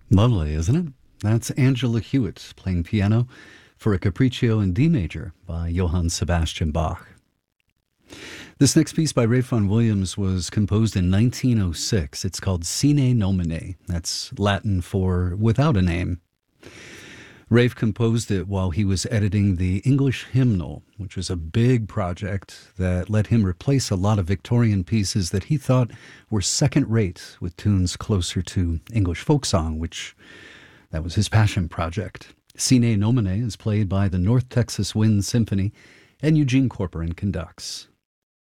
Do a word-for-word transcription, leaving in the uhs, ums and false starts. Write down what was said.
Lovely, isn't it? That's Angela Hewitt playing piano for a Capriccio in D major by Johann Sebastian Bach. This next piece by Ralph Vaughan Williams was composed in nineteen oh six. It's called Sine Nomine. That's Latin for without a name. Ralph composed it while he was editing the English Hymnal, which was a big project that let him replace a lot of Victorian pieces that he thought were second-rate with tunes closer to English folk song, which that was his passion project. Sine Nomine is played by the North Texas Wind Symphony, and Eugene Corporon conducts.